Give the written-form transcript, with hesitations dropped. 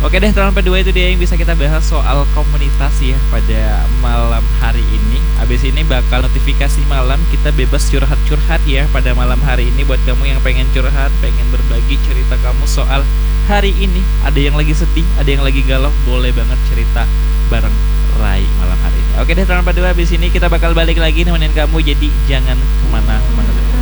Oke deh, teman kedua itu dia yang bisa kita bahas soal komunitas ya pada malam hari ini. Abis ini bakal notifikasi malam, kita bebas curhat-curhat ya pada malam hari ini. Buat kamu yang pengen curhat, pengen berbagi cerita kamu soal hari ini. Ada yang lagi sedih, ada yang lagi galau, boleh banget cerita bareng Rai malam hari ini. Oke deh teman kedua, abis ini kita bakal balik lagi nemenin kamu, jadi jangan kemana-mana.